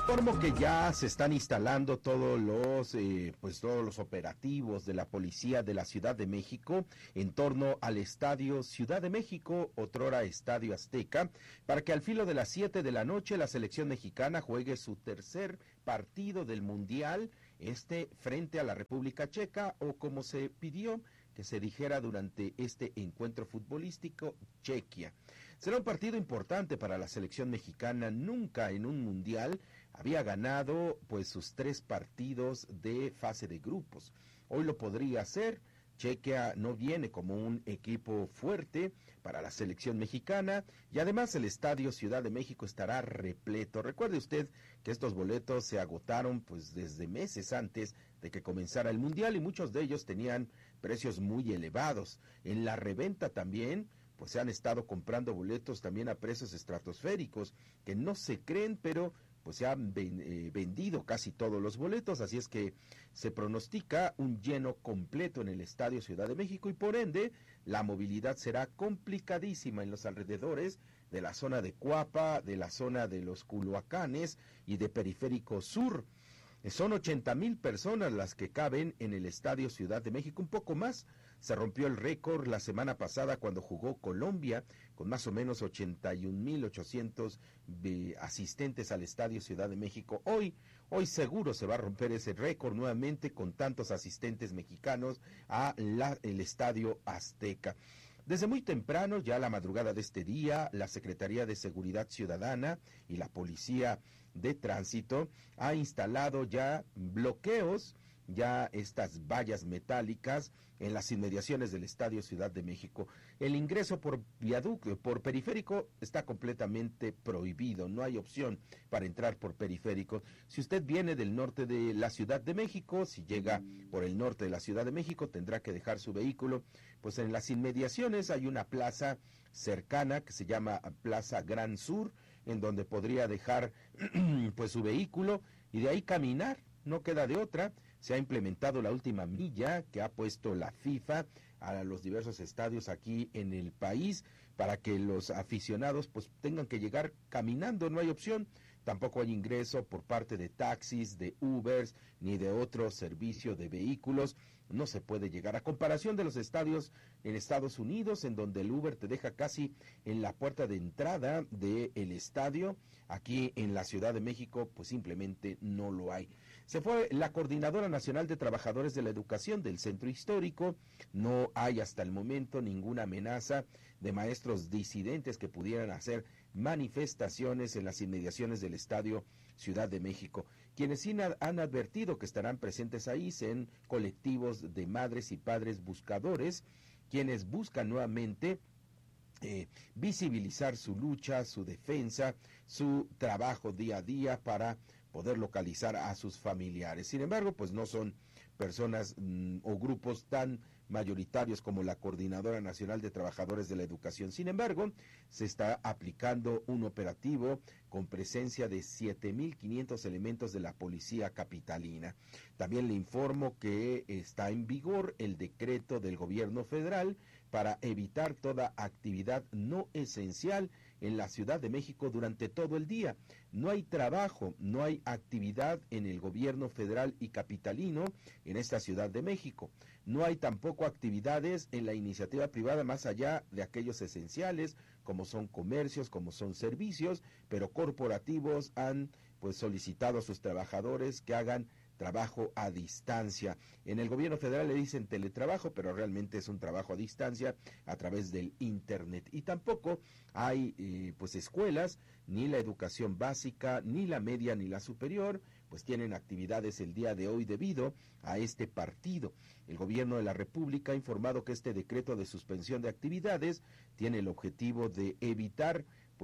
Informo que ya se están instalando todos los operativos de la policía de la Ciudad de México en torno al Estadio Ciudad de México, otrora Estadio Azteca, para que al filo de las 7 de la noche la selección mexicana juegue su tercer partido del Mundial, frente a la República Checa, o como se pidió que se dijera durante este encuentro futbolístico, Chequia. Será un partido importante para la selección mexicana. Nunca en un mundial había ganado sus 3 partidos de fase de grupos. Hoy lo podría hacer. Chequia no viene como un equipo fuerte para la selección mexicana y además el Estadio Ciudad de México estará repleto. Recuerde usted que estos boletos se agotaron desde meses antes de que comenzara el mundial y muchos de ellos tenían precios muy elevados. En la reventa también se han estado comprando boletos también a precios estratosféricos que no se creen, pero se han vendido casi todos los boletos, así es que se pronostica un lleno completo en el Estadio Ciudad de México y por ende la movilidad será complicadísima en los alrededores de la zona de Cuapa, de la zona de los Culhuacanes y de Periférico Sur. Son 80,000 personas las que caben en el Estadio Ciudad de México, un poco más. Se rompió el récord la semana pasada cuando jugó Colombia, con más o menos 81,800 asistentes al Estadio Ciudad de México. Hoy seguro se va a romper ese récord nuevamente con tantos asistentes mexicanos el Estadio Azteca. Desde muy temprano, ya a la madrugada de este día, la Secretaría de Seguridad Ciudadana y la Policía de Tránsito ha instalado ya bloqueos, ya estas vallas metálicas en las inmediaciones del Estadio Ciudad de México. El ingreso por periférico está completamente prohibido, no hay opción para entrar por periférico. Si usted viene del norte de la Ciudad de México, si llega por el norte de la Ciudad de México, tendrá que dejar su vehículo, en las inmediaciones hay una plaza cercana que se llama Plaza Gran Sur, en donde podría dejar su vehículo y de ahí caminar, no queda de otra. Se ha implementado la última milla que ha puesto la FIFA a los diversos estadios aquí en el país para que los aficionados tengan que llegar caminando, no hay opción. Tampoco hay ingreso por parte de taxis, de Ubers, ni de otro servicio de vehículos. No se puede llegar. A comparación de los estadios en Estados Unidos, en donde el Uber te deja casi en la puerta de entrada del estadio, aquí en la Ciudad de México, simplemente no lo hay. Se fue la Coordinadora Nacional de Trabajadores de la Educación del Centro Histórico. No hay hasta el momento ninguna amenaza de maestros disidentes que pudieran hacer manifestaciones en las inmediaciones del Estadio Ciudad de México. Quienes sí han advertido que estarán presentes ahí son colectivos de madres y padres buscadores, quienes buscan nuevamente visibilizar su lucha, su defensa, su trabajo día a día para poder localizar a sus familiares. Sin embargo, no son personas o grupos tan mayoritarios como la Coordinadora Nacional de Trabajadores de la Educación. Sin embargo, se está aplicando un operativo con presencia de 7,500 elementos de la Policía Capitalina. También le informo que está en vigor el decreto del Gobierno Federal para evitar toda actividad no esencial en la Ciudad de México durante todo el día. No hay trabajo, no hay actividad en el gobierno federal y capitalino en esta Ciudad de México. No hay tampoco actividades en la iniciativa privada más allá de aquellos esenciales, como son comercios, como son servicios, pero corporativos han solicitado a sus trabajadores que hagan trabajo a distancia. En el gobierno federal le dicen teletrabajo, pero realmente es un trabajo a distancia a través del internet. Y tampoco hay escuelas, ni la educación básica, ni la media, ni la superior, tienen actividades el día de hoy debido a este partido. El gobierno de la República ha informado que este decreto de suspensión de actividades tiene el objetivo de evitar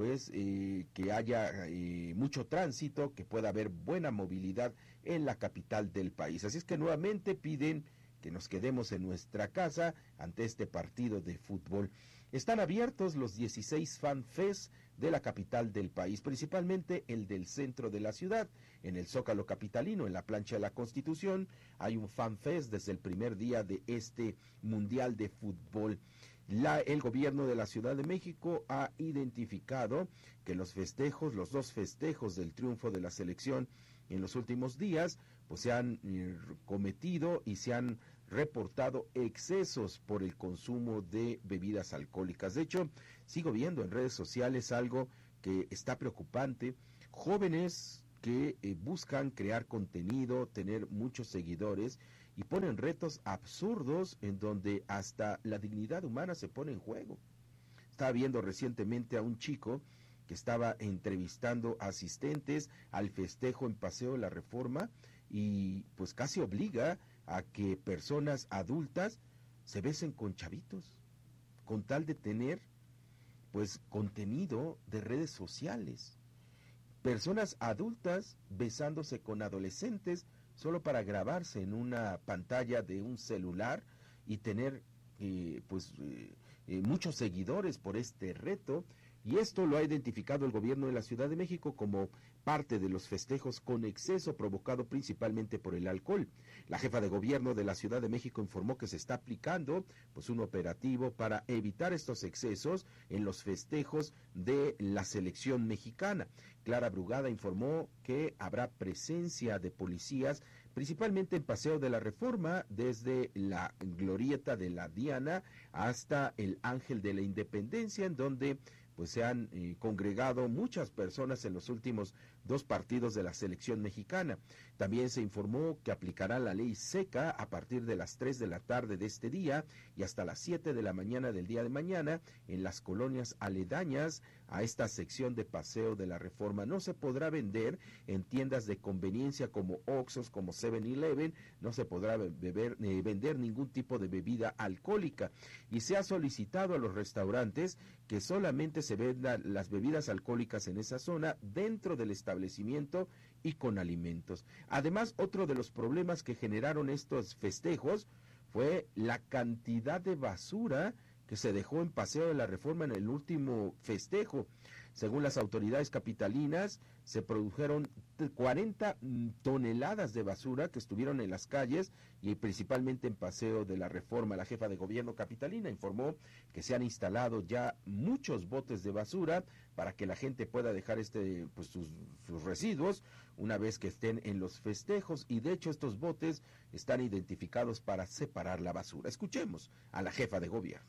que haya mucho tránsito, que pueda haber buena movilidad en la capital del país. Así es que nuevamente piden que nos quedemos en nuestra casa ante este partido de fútbol. Están abiertos los 16 Fan Fest de la capital del país, principalmente el del centro de la ciudad, en el Zócalo capitalino, en la plancha de la Constitución. Hay un Fan Fest desde el primer día de este Mundial de Fútbol. El gobierno de la Ciudad de México ha identificado que los dos festejos del triunfo de la selección en los últimos días, pues se han cometido y se han reportado excesos por el consumo de bebidas alcohólicas. De hecho, sigo viendo en redes sociales algo que está preocupante. Jóvenes que buscan crear contenido, tener muchos seguidores y ponen retos absurdos en donde hasta la dignidad humana se pone en juego. Estaba viendo recientemente a un chico que estaba entrevistando asistentes al festejo en Paseo de la Reforma y pues casi obliga a que personas adultas se besen con chavitos, con tal de tener pues contenido de redes sociales. Personas adultas besándose con adolescentes solo para grabarse en una pantalla de un celular y tener muchos seguidores por este reto. Y esto lo ha identificado el gobierno de la Ciudad de México como parte de los festejos con exceso provocado principalmente por el alcohol. La jefa de gobierno de la Ciudad de México informó que se está aplicando pues un operativo para evitar estos excesos en los festejos de la selección mexicana. Clara Brugada informó que habrá presencia de policías principalmente en Paseo de la Reforma, desde la glorieta de la Diana hasta el Ángel de la Independencia, en donde pues se han congregado muchas personas en los últimos 2 partidos de la selección mexicana. También se informó que aplicará la ley seca a partir de las 3 de la tarde de este día y hasta las 7 de la mañana del día de mañana en las colonias aledañas a esta sección de Paseo de la Reforma. No se podrá vender en tiendas de conveniencia como Oxxos, como 7-Eleven, no se podrá vender ningún tipo de bebida alcohólica y se ha solicitado a los restaurantes que solamente se vendan las bebidas alcohólicas en esa zona dentro del establecimiento y con alimentos. Además, otro de los problemas que generaron estos festejos fue la cantidad de basura que se dejó en Paseo de la Reforma en el último festejo. Según las autoridades capitalinas, se produjeron 40 toneladas de basura que estuvieron en las calles y principalmente en Paseo de la Reforma. La jefa de gobierno capitalina informó que se han instalado ya muchos botes de basura para que la gente pueda dejar sus residuos una vez que estén en los festejos, y de hecho estos botes están identificados para separar la basura. Escuchemos a la jefa de gobierno.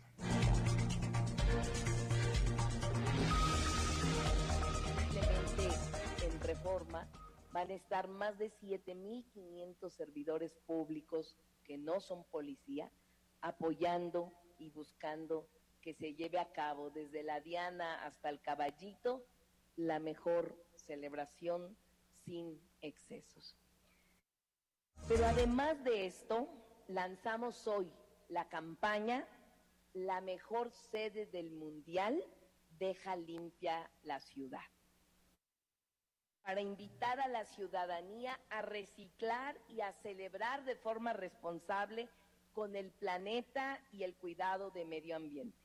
En Reforma van a estar más de 7,500 servidores públicos que no son policía, apoyando y buscando que se lleve a cabo desde la Diana hasta el Caballito la mejor celebración sin excesos. Pero además de esto, lanzamos hoy la campaña La mejor sede del Mundial, deja limpia la ciudad, para invitar a la ciudadanía a reciclar y a celebrar de forma responsable con el planeta y el cuidado de medio ambiente.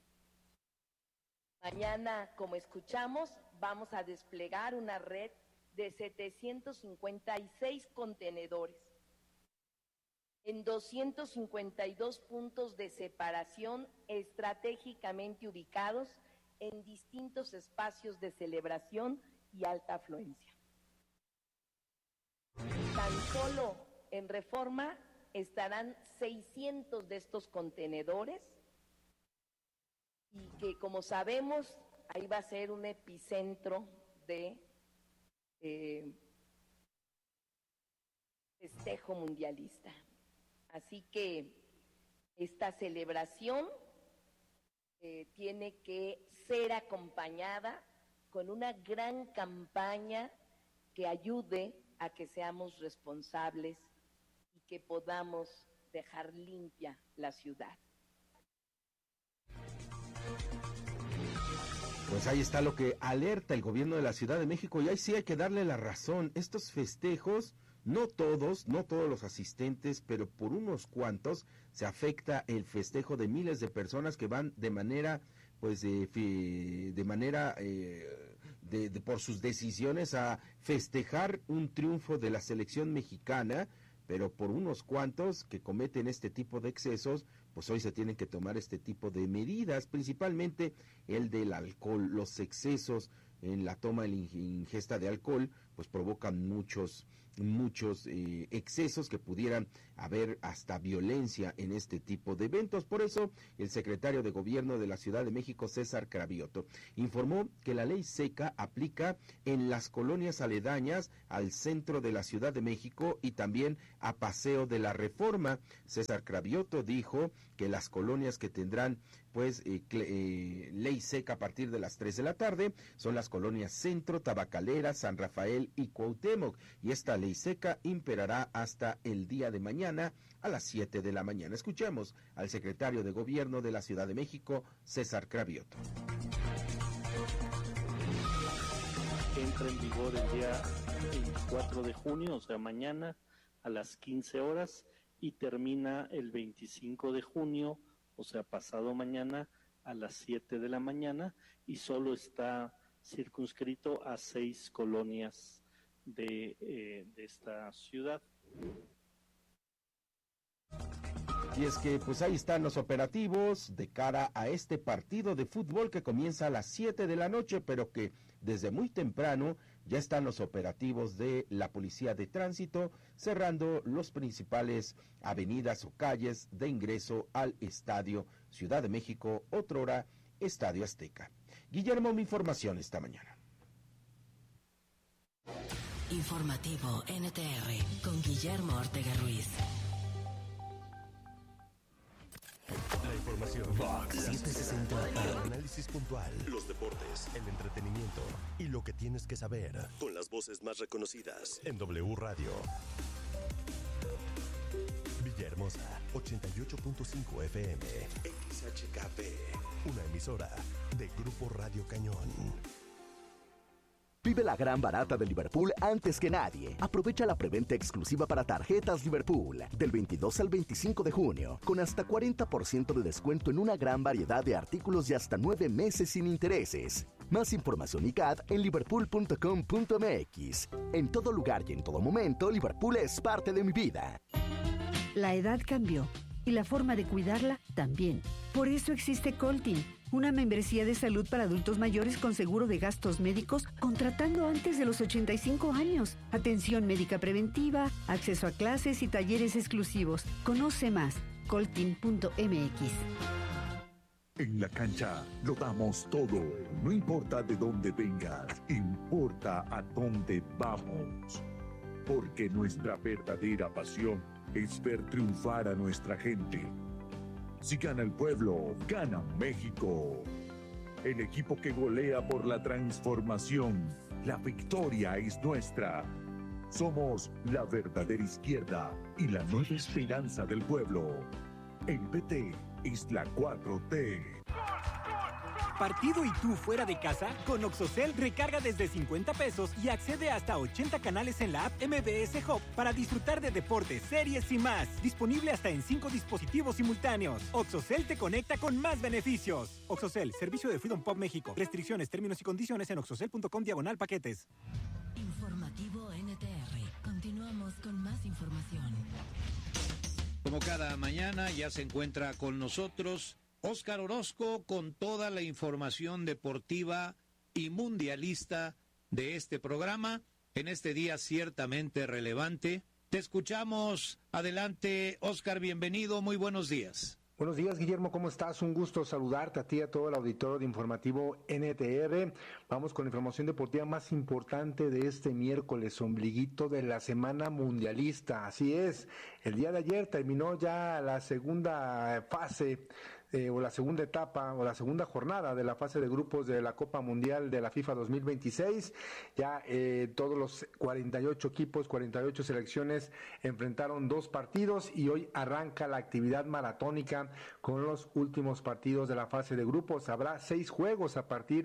Mañana, como escuchamos, vamos a desplegar una red de 756 contenedores en 252 puntos de separación estratégicamente ubicados en distintos espacios de celebración y alta afluencia. Tan solo en Reforma estarán 600 de estos contenedores y que, como sabemos, ahí va a ser un epicentro de festejo mundialista. Así que esta celebración tiene que ser acompañada con una gran campaña que ayude a que seamos responsables y que podamos dejar limpia la ciudad. Pues ahí está lo que alerta el gobierno de la Ciudad de México, y ahí sí hay que darle la razón. Estos festejos, no todos los asistentes, pero por unos cuantos se afecta el festejo de miles de personas que van de manera, pues por sus decisiones a festejar un triunfo de la selección mexicana, pero por unos cuantos que cometen este tipo de excesos, pues hoy se tienen que tomar este tipo de medidas, principalmente el del alcohol. Los excesos en la toma de la ingesta de alcohol pues provocan muchos excesos que pudieran haber hasta violencia en este tipo de eventos. Por eso, el secretario de Gobierno de la Ciudad de México, César Cravioto, informó que la ley seca aplica en las colonias aledañas al centro de la Ciudad de México y también a Paseo de la Reforma. César Cravioto dijo que las colonias que tendrán ley seca a partir de las 3 de la tarde son las colonias Centro, Tabacalera, San Rafael y Cuauhtémoc, y esta ley seca imperará hasta el día de mañana a las 7 de la mañana. Escuchemos al secretario de Gobierno de la Ciudad de México, César Cravioto. Entra en vigor el día 24 de junio, o sea, mañana a las 15 horas, y termina el 25 de junio, o sea, pasado mañana a las 7 de la mañana, y solo está circunscrito a 6 colonias de esta ciudad. Y es que pues ahí están los operativos de cara a este partido de fútbol que comienza a las 7 de la noche, pero que desde muy temprano ya están los operativos de la Policía de Tránsito cerrando los principales avenidas o calles de ingreso al Estadio Ciudad de México, otrora Estadio Azteca. Guillermo, mi información esta mañana. Informativo NTR con Guillermo Ortega Ruiz. La información. Fox 760. El análisis puntual. Los deportes. El entretenimiento. Y lo que tienes que saber. Con las voces más reconocidas. En W Radio. Villahermosa, 88.5 FM. XHKP. Una emisora de Grupo Radio Cañón. Vive la gran barata de Liverpool antes que nadie. Aprovecha la preventa exclusiva para tarjetas Liverpool del 22 al 25 de junio, con hasta 40% de descuento en una gran variedad de artículos y hasta 9 meses sin intereses. Más información y CAD en liverpool.com.mx. En todo lugar y en todo momento, Liverpool es parte de mi vida. La edad cambió y la forma de cuidarla también. Por eso existe Coltin, una membresía de salud para adultos mayores con seguro de gastos médicos contratando antes de los 85 años. Atención médica preventiva, acceso a clases y talleres exclusivos. Conoce más, coltin.mx. En la cancha lo damos todo. No importa de dónde vengas, importa a dónde vamos. Porque nuestra verdadera pasión es ver triunfar a nuestra gente. Si gana el pueblo, gana México. El equipo que golea por la transformación. La victoria es nuestra. Somos la verdadera izquierda y la nueva esperanza del pueblo. El PT es la 4T. Partido y tú fuera de casa, con Oxocel recarga desde 50 pesos y accede hasta 80 canales en la app MBS Hub para disfrutar de deportes, series y más. Disponible hasta en 5 dispositivos simultáneos. Oxocel te conecta con más beneficios. Oxocel, servicio de Freedom Pop México. Restricciones, términos y condiciones en oxocel.com/paquetes. Informativo NTR. Continuamos con más información. Como cada mañana ya se encuentra con nosotros Óscar Orozco con toda la información deportiva y mundialista de este programa, en este día ciertamente relevante. Te escuchamos. Adelante, Óscar, bienvenido, muy buenos días. Buenos días, Guillermo, ¿cómo estás? Un gusto saludarte a ti y a todo el auditorio de Informativo NTR. Vamos con la información deportiva más importante de este miércoles, ombliguito de la semana mundialista. Así es, el día de ayer terminó ya la segunda fase o la segunda etapa o la segunda jornada de la fase de grupos de la Copa Mundial de la FIFA 2026. Ya todos los 48 equipos, 48 selecciones enfrentaron 2 partidos y hoy arranca la actividad maratónica con los últimos partidos de la fase de grupos. Habrá 6 juegos a partir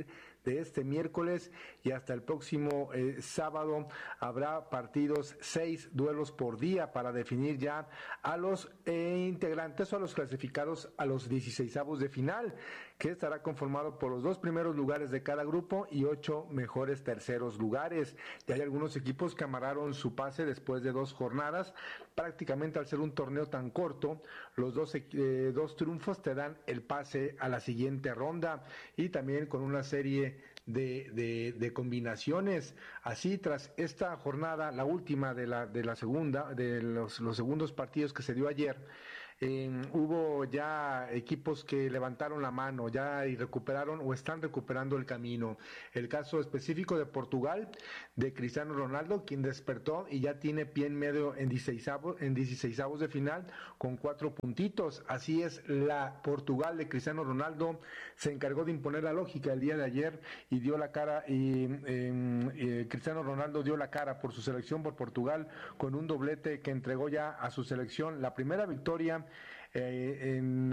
de este miércoles y hasta el próximo sábado habrá partidos, 6 duelos por día para definir ya a los integrantes o a los clasificados a los 16avos de final, que estará conformado por los 2 primeros lugares de cada grupo y 8 mejores terceros lugares. Y hay algunos equipos que amarraron su pase después de 2 jornadas. Prácticamente al ser un torneo tan corto, los 2 triunfos te dan el pase a la siguiente ronda, y también con una serie de combinaciones. Así, tras esta jornada, la última de la segunda, de los segundos partidos que se dio ayer, hubo ya equipos que levantaron la mano ya y recuperaron o están recuperando el camino. El caso específico de Portugal, de Cristiano Ronaldo, quien despertó y ya tiene pie en medio en 16avos de final con 4 puntitos. Así es, la Portugal de Cristiano Ronaldo se encargó de imponer la lógica el día de ayer y dio la cara, y Cristiano Ronaldo dio la cara por su selección, por Portugal, con un doblete que entregó ya a su selección la primera victoria en